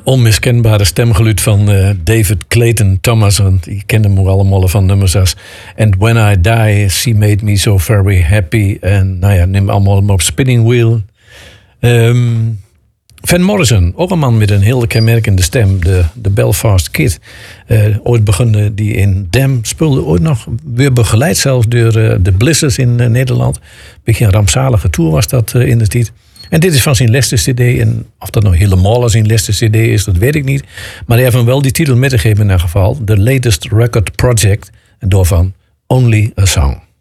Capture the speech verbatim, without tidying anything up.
onmiskenbare stemgeluid van uh, David Clayton Thomas. Want je kent hem ook allemaal van nummers als And When I Die, She Made Me So Very Happy. En nou ja, neem allemaal op Spinning Wheel. Um, Van Morrison, ook een man met een heel kenmerkende stem. De, de Belfast Kid. Uh, ooit begon die in Dam. Speelde ooit nog weer begeleid zelfs door uh, de Blissers in uh, Nederland. Een beetje een rampzalige tour was dat uh, in de tijd. En dit is van zijn laatste cd. En of dat nou helemaal zijn laatste cd is, dat weet ik niet. Maar hij heeft hem wel die titel metgegeven in ieder geval. The Latest Record Project. En daarvan Only a Song.